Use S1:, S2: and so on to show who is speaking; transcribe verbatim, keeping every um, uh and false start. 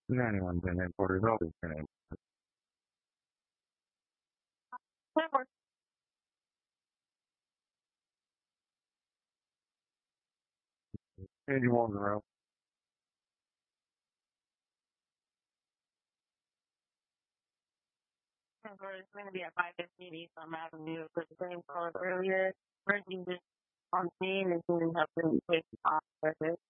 S1: Anyone's in headquarters, always been able. Andy Walls around. It's going to be at five fifteen East on Avenue for the same call earlier. First, you just on scene and then have to take off.